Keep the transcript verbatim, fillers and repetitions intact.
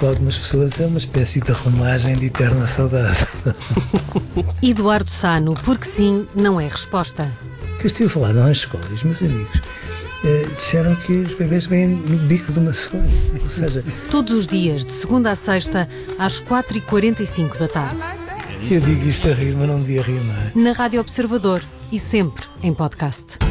para algumas pessoas é uma espécie de romagem de eterna saudade. Eduardo Sá, no Porque Sim, não é resposta. O que eu estive a falar nas escolas, meus amigos eh, disseram que os bebés vêm no bico de uma cegonha. Ou seja, Todos os dias, de segunda a sexta, às quatro e quarenta e cinco da tarde. eu digo isto a rir, mas não devia rir, não é? Na Rádio Observador e sempre em podcast.